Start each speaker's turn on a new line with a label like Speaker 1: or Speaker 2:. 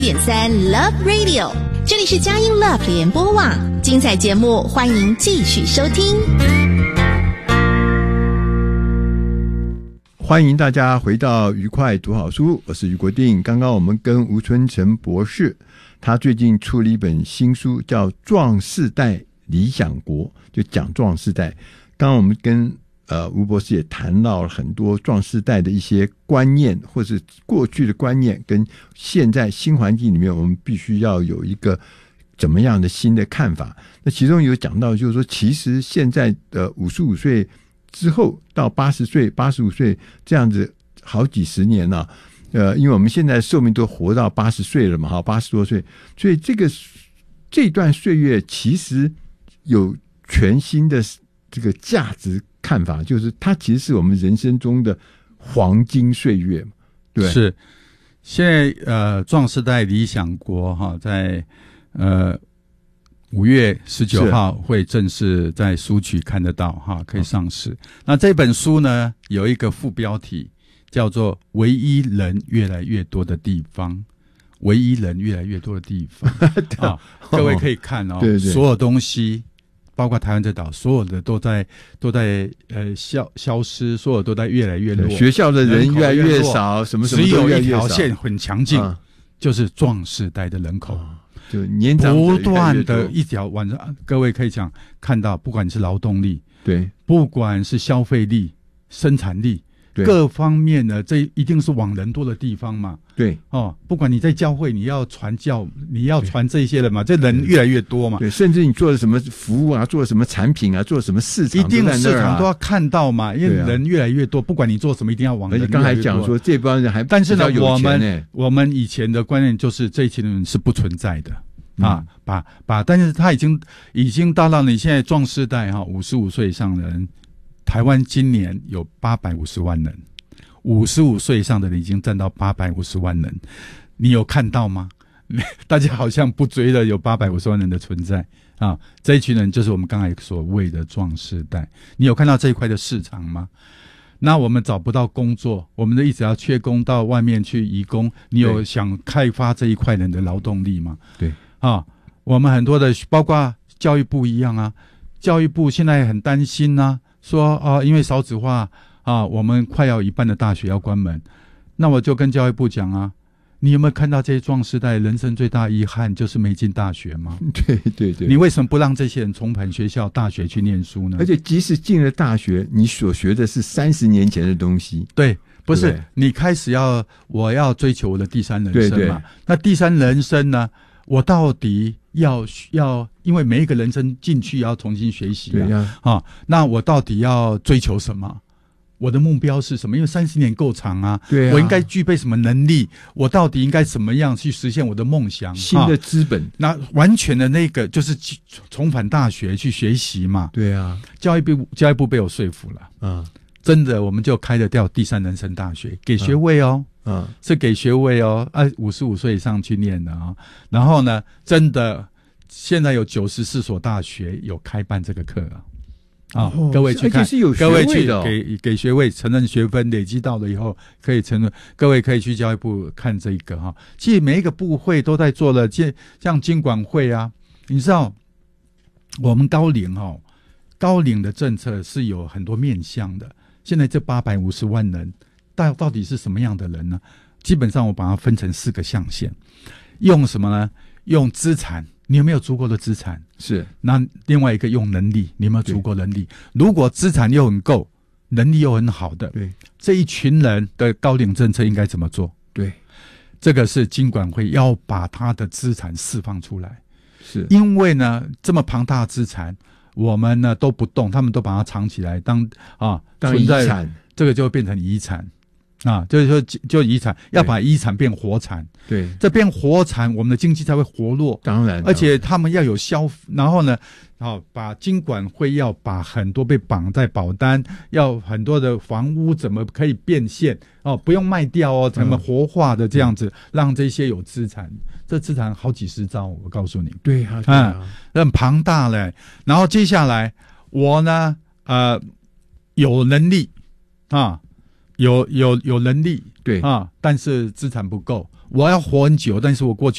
Speaker 1: 1.3 Love Radio， 这里是佳音 Love 联播网，精彩节目欢迎继续收听。
Speaker 2: 欢迎大家回到愉快读好书，我是余国定。刚刚我们跟吴春成博士，他最近出了一本新书，叫《壮世代理想国》，就讲壮世代。刚刚我们跟吴博士也谈到了很多壮世代的一些观念，或是过去的观念，跟现在新环境里面，我们必须要有一个怎么样的新的看法。那其中有讲到，就是说，其实现在的55岁之后到80岁、85岁这样子好几十年了，因为我们现在寿命都活到80岁了嘛，哈，80多岁，所以这段岁月其实有全新的这个价值看法，就是它其实是我们人生中的黄金岁月，对，
Speaker 3: 是。现在壮世代理想国哈，在5月19号会正式在书局看得到哈，可以上市。那这本书呢，有一个副标题叫做“唯一人越来越多的地方”，唯一人越来越多的地方啊，各位可以看哦，对对，所有东西，包括台湾这岛，所有的都在消失，所有都在越来越弱，
Speaker 2: 学校的人越来越少，什么什么都越来越少，只有一条
Speaker 3: 线很强劲，就是壮世代的人口。
Speaker 2: 就年长
Speaker 3: 不断的一条晚上，各位可以看到，不管是劳动力，
Speaker 2: 对，
Speaker 3: 不管是消费力、生产力，各方面的，这一定是往人多的地方嘛。
Speaker 2: 对，
Speaker 3: 不管你在教会，你要传教，你要传这些人嘛，这人越来越多嘛。
Speaker 2: 对，甚至你做了什么服务啊，做了什么产品啊，做了什么市场，
Speaker 3: 一定市场都要看到嘛，因为人越来越多，不管你做什么，一定要往人越来越多。
Speaker 2: 而且刚才讲说这帮人还，
Speaker 3: 但是呢，我们以前的观念就是这一群人是不存在的。但是他已经到了你现在壮世代55岁以上的人，台湾今年有850万人，55岁以上的人已经占到850万人，你有看到吗？大家好像不追了有850万人的存在啊，这一群人就是我们刚才所谓的壮世代。你有看到这一块的市场吗？那我们找不到工作，我们一直要缺工到外面去移工，你有想开发这一块人的劳动力吗？
Speaker 2: 对。
Speaker 3: 我们很多的，包括教育部一样啊，教育部现在很担心啊，说因为少子化我们快要一半的大学要关门。那我就跟教育部讲啊，你有没有看到这些壮世代人生最大遗憾就是没进大学吗？
Speaker 2: 对对对，
Speaker 3: 你为什么不让这些人重返学校、大学去念书呢？
Speaker 2: 而且即使进了大学，你所学的是30年前的东西。
Speaker 3: 对，不是你开始我要追求我的第三人生嘛？对对，那第三人生呢？我到底要，因为每一个人生进去要重新学习那我到底要追求什么？我的目标是什么？因为30年够长啊，我应该具备什么能力？我到底应该怎么样去实现我的梦想？
Speaker 2: 新的资本，
Speaker 3: 那完全的那个就是重返大学去学习嘛。
Speaker 2: 对啊，
Speaker 3: 教育部被我说服了，真的，我们就开得掉第三人生大学，给学位哦。是给学位哦，55岁以上去念的然后呢，真的现在有94所大学有开办这个课各位去看，各位去给学位，承认学分，累积到了以后可以承认。各位可以去教育部看这个其实每一个部会都在做了，像经管会啊，你知道我们高龄的政策是有很多面向的。现在这850万人。到底是什么样的人呢？基本上我把它分成4个象限，用什么呢？用资产，你有没有足够的资产？
Speaker 2: 是。
Speaker 3: 那另外一个用能力，你有没有足够能力？如果资产又很够，能力又很好的，对，这一群人的高龄政策应该怎么做？
Speaker 2: 对，
Speaker 3: 这个是经管会要把他的资产释放出来。
Speaker 2: 是。因
Speaker 3: 为呢，这么庞大的资产，我们呢都不动，他们都把它藏起来，当
Speaker 2: 遗产，
Speaker 3: 这个就会变成遗产。就是说，就遗产要把遗产变活产，
Speaker 2: 对，
Speaker 3: 这变活产，我们的经济才会活络。
Speaker 2: 当然，
Speaker 3: 而且他们要有然后呢，把经管会要把很多被绑在保单，要很多的房屋怎么可以变现不用卖掉怎么活化的这样子，让这些有资产，这资产好几十兆，我告诉你，
Speaker 2: 对啊，
Speaker 3: 很庞大嘞。然后接下来我呢，有能力有能力，对但是资产不够， 我要活很久，但是我过去